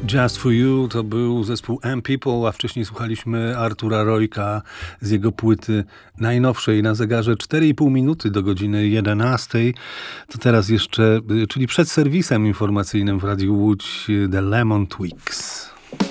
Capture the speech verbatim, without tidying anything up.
Just for You to był zespół M People, a wcześniej słuchaliśmy Artura Rojka z jego płyty najnowszej na zegarze cztery i pół minuty do godziny jedenastej. To teraz jeszcze, czyli przed serwisem informacyjnym w Radiu Łódź, The Lemon Twigs.